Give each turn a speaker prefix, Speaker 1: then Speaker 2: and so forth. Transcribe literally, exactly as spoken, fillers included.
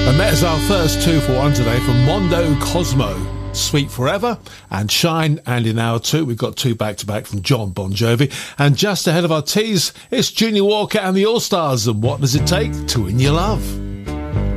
Speaker 1: And that is our first two for one today from Mondo Cosmo. Sweet Forever and Shine, and in hour two we've got two back-to-back from John Bon Jovi, and just ahead of our teas it's Junior Walker and the All-Stars and What Does It Take to Win Your Love.